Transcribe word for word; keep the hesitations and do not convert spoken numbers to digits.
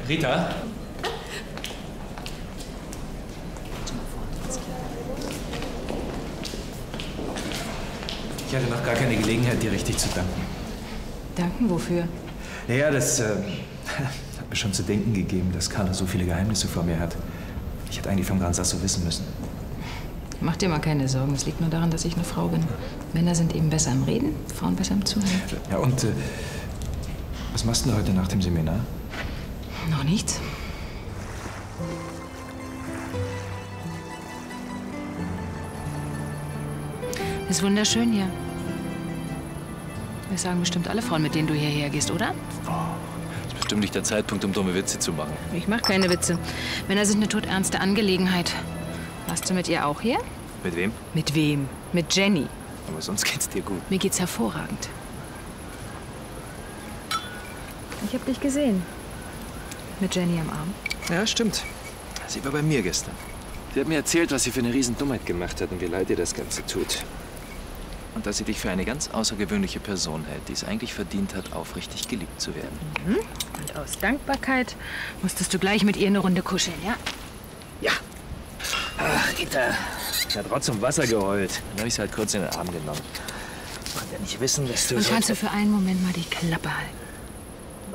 Rita? Ich hatte noch gar keine Gelegenheit, dir richtig zu danken. Danken wofür? Naja, das äh, hat mir schon zu denken gegeben, dass Carla so viele Geheimnisse vor mir hat. Ich hätte eigentlich vom Gran Sasso wissen müssen. Mach dir mal keine Sorgen. Es liegt nur daran, dass ich eine Frau bin. Männer sind eben besser im Reden, Frauen besser im Zuhören. Ja, und äh, was machst du denn heute nach dem Seminar? Noch nichts. Ist wunderschön hier. Das sagen bestimmt alle Frauen, mit denen du hierher gehst, oder? Oh, das ist bestimmt nicht der Zeitpunkt, um dumme Witze zu machen. Ich mache keine Witze. Männer sind eine todernste Angelegenheit. Warst du mit ihr auch hier? Mit wem? Mit wem? Mit Jenny. Aber sonst geht's dir gut. Mir geht's hervorragend. Ich hab dich gesehen. Mit Jenny am Arm. Ja, stimmt. Sie war bei mir gestern. Sie hat mir erzählt, was sie für eine Riesendummheit gemacht hat und wie leid ihr das Ganze tut. Und dass sie dich für eine ganz außergewöhnliche Person hält, die es eigentlich verdient hat, aufrichtig geliebt zu werden. Mhm. Und aus Dankbarkeit musstest du gleich mit ihr eine Runde kuscheln, ja? Ja. Ach, Rita. Ich hat Rotz und Wasser geheult. Dann habe ich sie halt kurz in den Arm genommen. Ich konnte ja nicht wissen, dass du... Und so kannst du für einen Moment mal die Klappe halten?